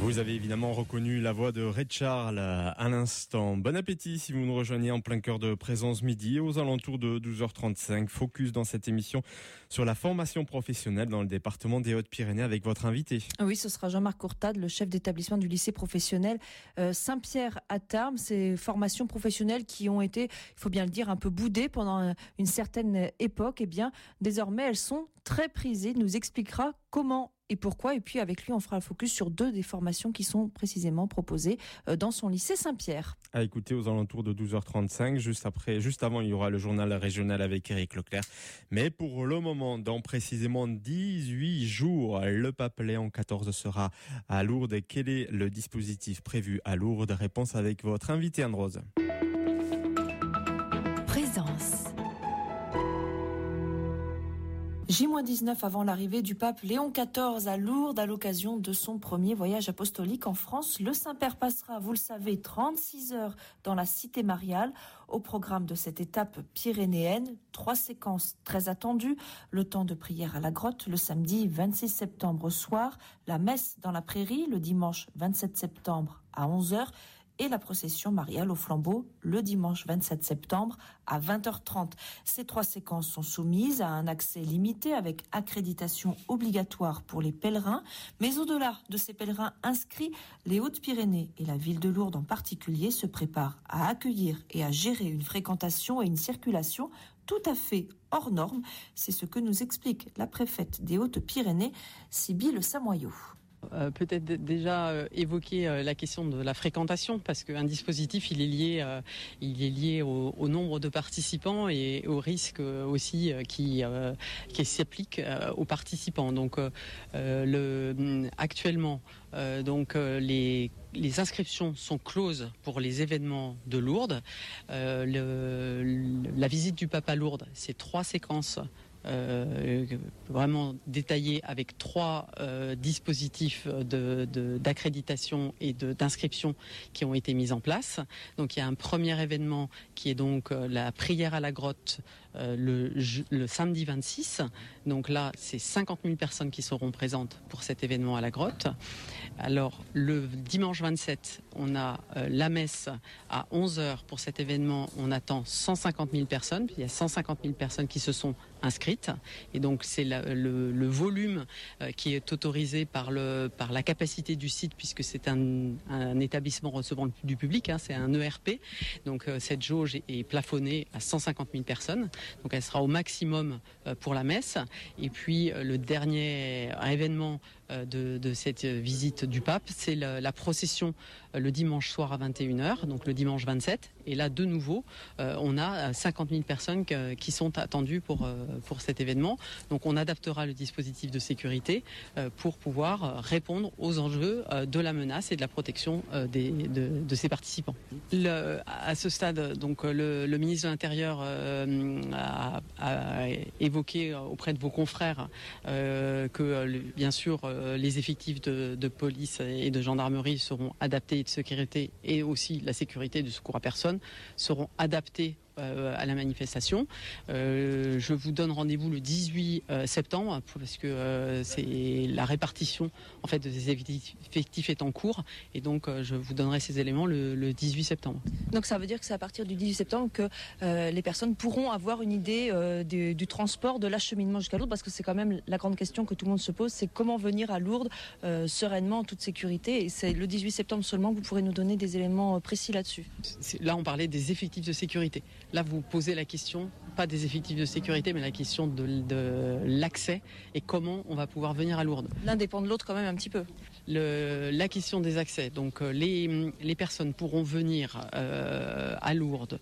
Vous avez évidemment reconnu la voix de Ray Charles à l'instant. Bon appétit si vous nous rejoignez en plein cœur de Présence Midi aux alentours de 12h35. Focus dans cette émission sur la formation professionnelle dans le département des Hautes-Pyrénées avec votre invité. Oui, ce sera Jean-Marc Courtade, le chef d'établissement du lycée professionnel Saint-Pierre à Tarbes. Ces formations professionnelles qui ont été, il faut bien le dire, un peu boudées pendant une certaine époque. Eh bien, désormais, elles sont très prisées. Il nous expliquera comment et pourquoi. Et puis avec lui, on fera le focus sur 2 des formations qui sont précisément proposées dans son lycée Saint-Pierre. À écouter aux alentours de 12h35. Juste avant, il y aura le journal régional avec Éric Leclerc. Mais pour le moment, dans précisément 18 jours, le pape Léon XIV sera à Lourdes. Quel est le dispositif prévu à Lourdes? Réponse avec votre invité Anne-Rose. Présence. J-19 avant l'arrivée du pape Léon XIV à Lourdes à l'occasion de son premier voyage apostolique en France. Le Saint-Père passera, vous le savez, 36 heures dans la cité mariale. Au programme de cette étape pyrénéenne, 3 séquences très attendues. Le temps de prière à la grotte le samedi 26 septembre au soir, la messe dans la prairie le dimanche 27 septembre à 11h et la procession mariale au flambeau le dimanche 27 septembre à 20h30. Ces 3 séquences sont soumises à un accès limité avec accréditation obligatoire pour les pèlerins. Mais au-delà de ces pèlerins inscrits, les Hautes-Pyrénées et la ville de Lourdes en particulier se préparent à accueillir et à gérer une fréquentation et une circulation tout à fait hors normes. C'est ce que nous explique la préfète des Hautes-Pyrénées, Sybille Samoyau. Peut-être déjà évoquer la question de la fréquentation, parce qu'un dispositif il est lié au nombre de participants et au risque aussi qui s'applique aux participants. Donc actuellement les inscriptions sont closes pour les événements de Lourdes. La visite du pape à Lourdes, c'est 3 séquences vraiment détaillé avec 3 dispositifs d'accréditation et d'inscription qui ont été mis en place. Donc il y a un premier événement qui est donc la prière à la grotte le samedi 26. Donc là, c'est 50 000 personnes qui seront présentes pour cet événement à la grotte. Alors le dimanche 27, on a la messe à 11h pour cet événement. On attend 150 000 personnes. Il y a 150 000 personnes qui se sont inscrites. Et donc c'est le volume qui est autorisé par la capacité du site, puisque c'est un établissement recevant du public, c'est un ERP. Donc cette jauge est plafonnée à 150 000 personnes. Donc elle sera au maximum pour la messe. Et puis le dernier événement de cette visite du pape, c'est la procession le dimanche soir à 21h, donc le dimanche 27. Et là, de nouveau, on a 50 000 personnes qui sont attendues pour cet événement. Donc on adaptera le dispositif de sécurité pour pouvoir répondre aux enjeux de la menace et de la protection de ces participants. À ce stade, donc le ministre de l'Intérieur a évoqué auprès de vos confrères que bien sûr les effectifs de police et de gendarmerie seront adaptés, de sécurité et aussi la sécurité du secours à personne seront adaptés à la manifestation. Je vous donne rendez-vous le 18 septembre parce que c'est la répartition en fait de ces effectifs est en cours et donc je vous donnerai ces éléments le 18 septembre. Donc ça veut dire que c'est à partir du 18 septembre que les personnes pourront avoir une idée du transport, de l'acheminement jusqu'à Lourdes, parce que c'est quand même la grande question que tout le monde se pose, c'est comment venir à Lourdes sereinement en toute sécurité, et c'est le 18 septembre seulement que vous pourrez nous donner des éléments précis là-dessus. Là on parlait des effectifs de sécurité. Là, vous posez la question, pas des effectifs de sécurité, mais la question de l'accès et comment on va pouvoir venir à Lourdes. L'un dépend de l'autre quand même un petit peu. La question des accès. Donc, les personnes pourront venir à Lourdes,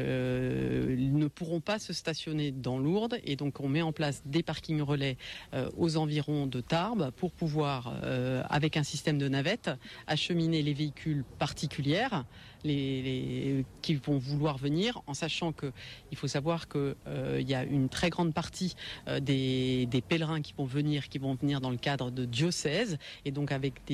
ne pourront pas se stationner dans Lourdes, et donc on met en place des parkings relais aux environs de Tarbes pour pouvoir, avec un système de navettes, acheminer les véhicules particulières qui vont vouloir venir, en sachant que il faut savoir que il y a une très grande partie des pèlerins qui vont venir dans le cadre de diocèses, et donc avec